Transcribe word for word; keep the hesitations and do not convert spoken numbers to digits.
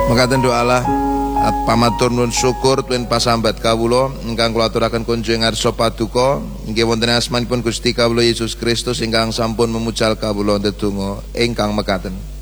Mekaten doalah pamatur nuwun syukur tuwin pasambat kawula ingkang kula aturaken kunjuk ngarsa paduka inggih wonten asmanipun Gusti kawula Yesus Kristus ingkang sampun memucal kawula ndedonga ingkang mekaten.